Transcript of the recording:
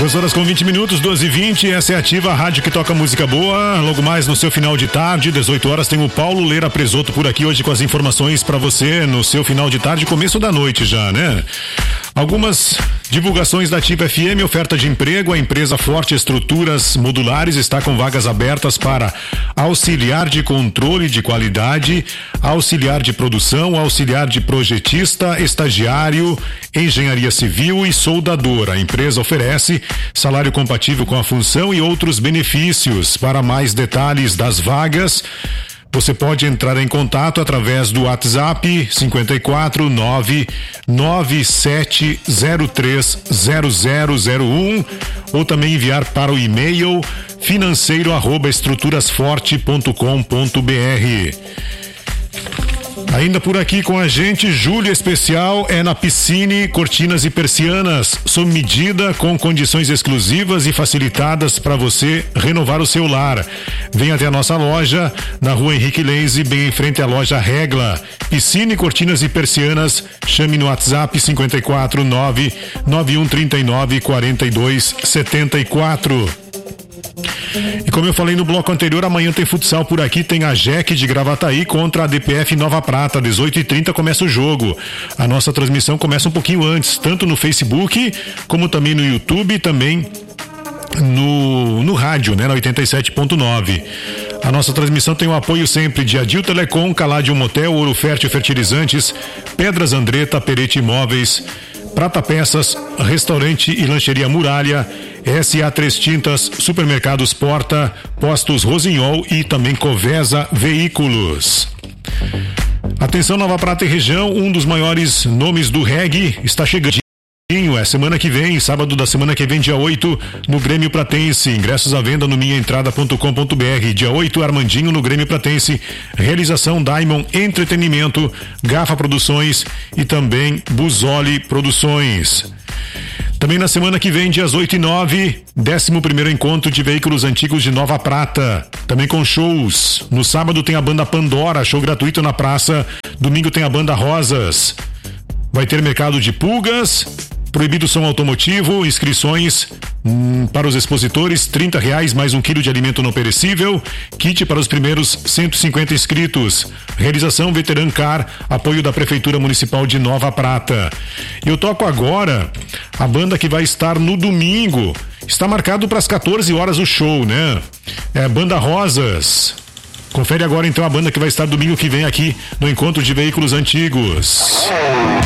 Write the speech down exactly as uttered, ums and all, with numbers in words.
duas horas com vinte minutos, doze e vinte, essa é a Ativa, a rádio que toca música boa. Logo mais no seu final de tarde, dezoito horas, tem o Paulo Leira Presoto por aqui hoje com as informações para você no seu final de tarde, começo da noite já, né? Algumas divulgações da Ativa F M, oferta de emprego, a empresa Forte Estruturas Modulares está com vagas abertas para auxiliar de controle de qualidade, auxiliar de produção, auxiliar de projetista, estagiário, engenharia civil e soldador. A empresa oferece salário compatível com a função e outros benefícios. Para mais detalhes das vagas, você pode entrar em contato através do WhatsApp cinco quatro nove nove sete zero três zero zero zero um ou também enviar para o e-mail financeiro arroba estruturasforte ponto com ponto br. Ainda por aqui com a gente, julho especial é na Piscine Cortinas e Persianas, sob medida, com condições exclusivas e facilitadas para você renovar o seu lar. Venha até a nossa loja, na rua Henrique Lenze, bem em frente à loja Regla. Piscine Cortinas e Persianas, chame no WhatsApp cinco quatro nove nove um três nove quatro dois sete quatro. E como eu falei no bloco anterior, amanhã tem futsal por aqui, tem a J E C de Gravataí contra a D P F Nova Prata, dezoito e trinta começa o jogo. A nossa transmissão começa um pouquinho antes, tanto no Facebook, como também no YouTube, também no, no rádio, né, na oitenta e sete ponto nove. A nossa transmissão tem o apoio sempre de Adil Telecom, Caládio Motel, Ouro Fértil Fertilizantes, Pedras Andretta, Perete Imóveis, Prata Peças, Restaurante e Lancheria Muralha, S A Três Tintas, Supermercados Porta, Postos Rosinhol e também Covesa Veículos. Atenção, Nova Prata e região, um dos maiores nomes do reggae está chegando. É semana que vem, sábado da semana que vem, dia oito, no Grêmio Pratense. Ingressos à venda no minha entrada ponto com ponto br. Dia oito, Armandinho no Grêmio Pratense. Realização Diamond Entretenimento, Gafa Produções e também Buzoli Produções. Também na semana que vem, dias oito e nove, décimo primeiro encontro de veículos antigos de Nova Prata. Também com shows. No sábado tem a banda Pandora, show gratuito na praça. Domingo tem a banda Rosas. Vai ter mercado de pulgas, proibido som automotivo, inscrições hum, para os expositores, trinta reais mais um quilo de alimento não perecível, kit para os primeiros cento e cinquenta inscritos. Realização Veteran Car, apoio da Prefeitura Municipal de Nova Prata. Eu toco agora a banda que vai estar no domingo. Está marcado para as quatorze horas o show, né? É Banda Rosas. Confere agora então a banda que vai estar domingo que vem aqui no Encontro de Veículos Antigos.